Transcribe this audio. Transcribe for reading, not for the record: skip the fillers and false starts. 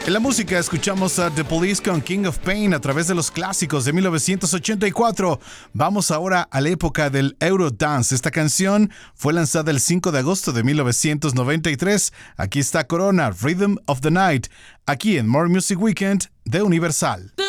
En la música escuchamos a The Police con King of Pain a través de los clásicos de 1984. Vamos ahora a la época del Eurodance. Esta canción fue lanzada el 5 de agosto de 1993. Aquí está Corona, Rhythm of the Night, aquí en More Music Weekend de Universal.